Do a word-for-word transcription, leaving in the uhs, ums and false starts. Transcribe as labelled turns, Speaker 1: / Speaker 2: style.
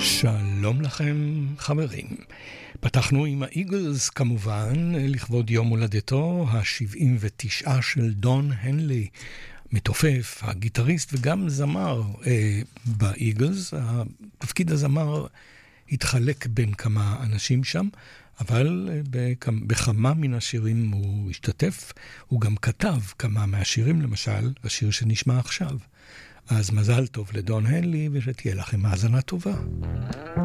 Speaker 1: שלום לכם חברים. פתחנו עם האיגלס כמובן לכבוד יום הולדתו ה-שבעים ותשע של דון הנלי, מתופף, הגיטריסט וגם זמר אה, באיגלס. תפקיד הזמר התחלק בין כמה אנשים שם, אבל בכמה מן השירים הוא השתתף. הוא גם כתב כמה מהשירים, למשל השיר שנשמע עכשיו. אז מזל טוב לדון הנלי, ושתהיה לכם האזנה טובה.